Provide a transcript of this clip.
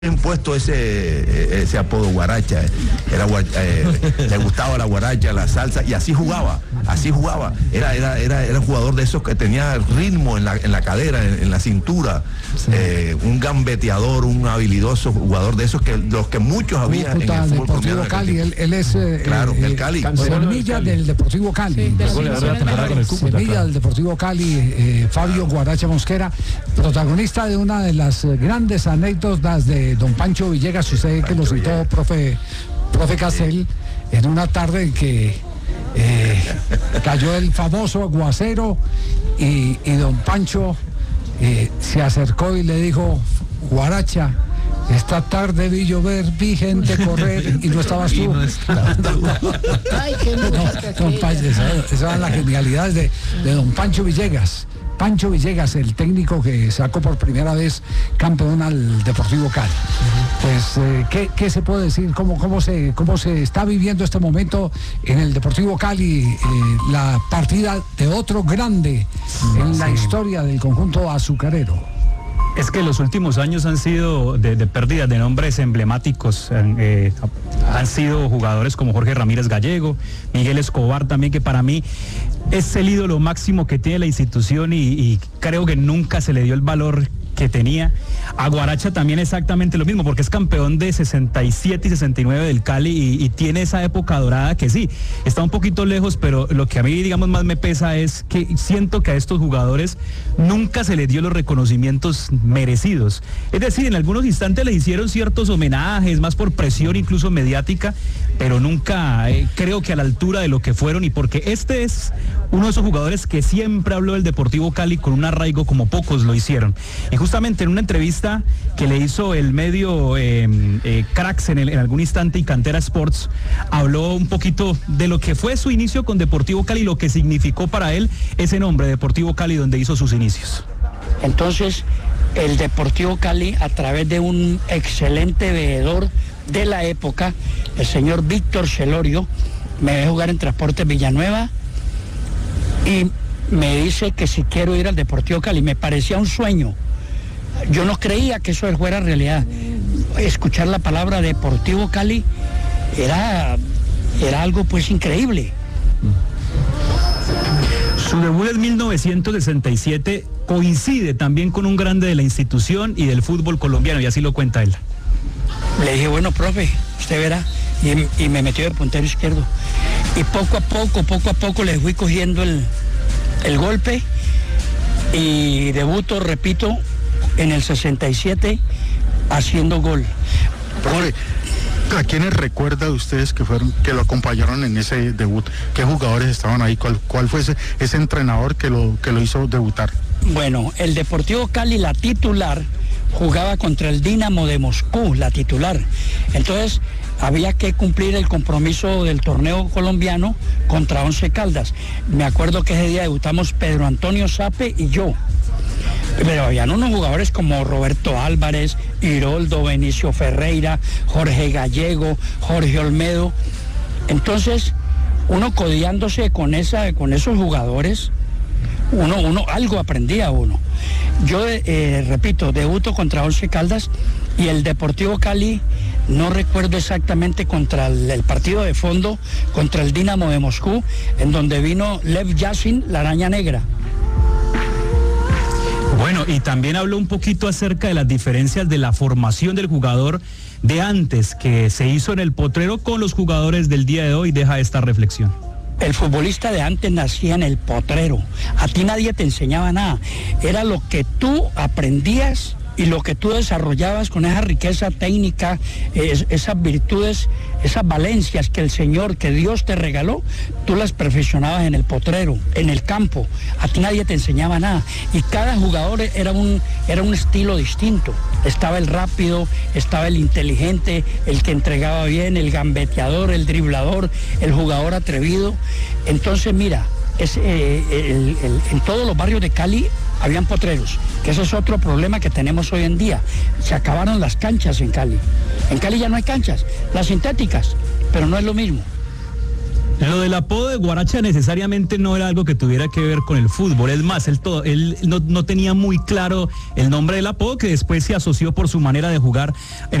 impuesto ese apodo guaracha, le gustaba la guaracha, la salsa, y así jugaba, era un jugador de esos que tenía ritmo en la cadera, en la cintura, sí. Un gambeteador, un habilidoso jugador de esos los que muchos había en el fútbol Deportivo Cali, él es claro, el Cali, semilla del Deportivo Cali, semilla del Deportivo Cali, Fabio Guaracha Mosquera, protagonista de una de las grandes anécdotas de don Pancho Villegas, usted que lo citó, profe Castel, en una tarde en que cayó el famoso aguacero y don Pancho se acercó y le dijo: Guaracha, esta tarde vi llover, vi gente correr y no estabas tú. Ay, qué don Pancho, esas eran las genialidades de don Pancho Villegas. Pancho Villegas, el técnico que sacó por primera vez campeón al Deportivo Cali. Pues, ¿qué se puede decir? ¿Cómo se está viviendo este momento en el Deportivo Cali? La partida de otro grande en la historia del conjunto azucarero. Es que los últimos años han sido de pérdidas de nombres emblemáticos. Han sido jugadores como Jorge Ramírez Gallego, Miguel Escobar también, que para mí es el ídolo máximo que tiene la institución y creo que nunca se le dio el valor que tenía. A Guaracha también exactamente lo mismo, porque es campeón de 67 y 69 del Cali y tiene esa época dorada que sí, está un poquito lejos, pero lo que a mí, digamos, más me pesa es que siento que a estos jugadores nunca se les dio los reconocimientos merecidos. Es decir, en algunos instantes le hicieron ciertos homenajes, más por presión incluso mediática, pero nunca creo que a la altura de lo que fueron, y porque este es uno de esos jugadores que siempre habló del Deportivo Cali con un arraigo como pocos lo hicieron. Y justamente en una entrevista que le hizo el medio Cracks en algún instante y Cantera Sports, habló un poquito de lo que fue su inicio con Deportivo Cali, lo que significó para él ese nombre, Deportivo Cali, donde hizo sus inicios. Entonces, el Deportivo Cali, a través de un excelente veedor de la época, el señor Víctor Celorio, me ve jugar en Transportes Villanueva y me dice que si quiero ir al Deportivo Cali. Me parecía un sueño. Yo no creía que eso fuera realidad. Escuchar la palabra Deportivo Cali era algo pues increíble. Su debut en 1967 coincide también con un grande de la institución y del fútbol colombiano, y así lo cuenta él. Le dije: bueno, profe, usted verá, y me metió de puntero izquierdo. Y poco a poco le fui cogiendo el golpe, y debuto, repito, en el 67 haciendo gol. Profe, ¿a quiénes recuerda de ustedes que lo acompañaron en ese debut? ¿Qué jugadores estaban ahí? ¿Cuál fue ese entrenador que lo hizo debutar? Bueno, el Deportivo Cali, la titular, jugaba contra el Dinamo de Moscú, la titular. Entonces había que cumplir el compromiso del torneo colombiano contra Once Caldas. Me acuerdo que ese día debutamos Pedro Antonio Sape y yo. Pero habían unos jugadores como Roberto Álvarez, Hiroldo, Benicio Ferreira, Jorge Gallego, Jorge Olmedo. Entonces, uno codeándose con esos jugadores, uno algo aprendía uno. Yo, repito, debuto contra Once Caldas, y el Deportivo Cali, no recuerdo exactamente contra el partido de fondo, contra el Dinamo de Moscú, en donde vino Lev Yashin, la araña negra. Bueno, y también habló un poquito acerca de las diferencias de la formación del jugador de antes que se hizo en el Potrero con los jugadores del día de hoy. Deja esta reflexión. El futbolista de antes nacía en el Potrero. A ti nadie te enseñaba nada. Era lo que tú aprendías y lo que tú desarrollabas con esa riqueza técnica, esas virtudes, esas valencias que el Señor, que Dios te regaló, tú las perfeccionabas en el Potrero, en el campo. A ti nadie te enseñaba nada. Y cada jugador era un estilo distinto. Estaba el rápido, estaba el inteligente, el que entregaba bien, el gambeteador, el driblador, el jugador atrevido. Entonces, mira, en todos los barrios de Cali habían potreros, que ese es otro problema que tenemos hoy en día. Se acabaron las canchas en Cali. En Cali ya no hay canchas, las sintéticas, pero no es lo mismo. Lo del apodo de Guaracha necesariamente no era algo que tuviera que ver con el fútbol, es más, él no tenía muy claro el nombre del apodo, que después se asoció por su manera de jugar